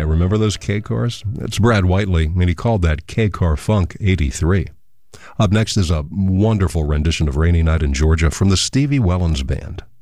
remember those K-Cars? It's Brad Whiteley, and he called that K-Car Funk 83. Up next is a wonderful rendition of Rainy Night in Georgia from the Stevie Wellens Band.